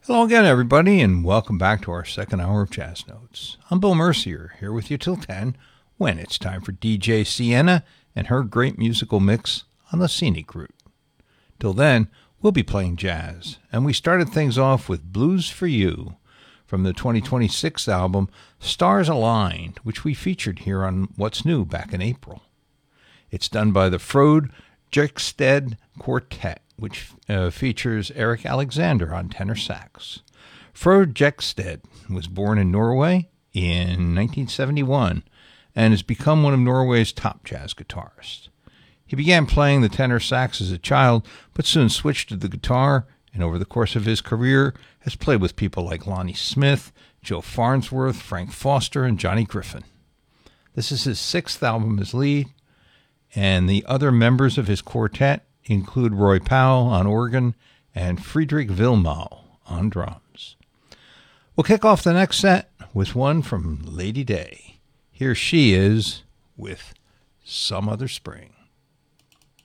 Hello again, everybody, and welcome back to our second hour of Jazz Notes. I'm Bill Mercier, here with you till 10, when it's time for DJ Sienna and her great musical mix on the Scenic Route. Till then, we'll be playing jazz, and we started things off with Blues for You from the 2026 album Stars Aligned, which we featured here on What's New back in April. It's done by the Frode Jekstad Quartet, which features Eric Alexander on tenor sax. Frode Jekstad was born in Norway in 1971 and has become one of Norway's top jazz guitarists. He began playing the tenor sax as a child, but soon switched to the guitar, and over the course of his career has played with people like Lonnie Smith, Joe Farnsworth, Frank Foster, and Johnny Griffin. This is his sixth album as lead, and the other members of his quartet include Roy Powell on organ and Friedrich Wilmau on drums. We'll kick off the next set with one from Lady Day. Here she is with Some Other Spring.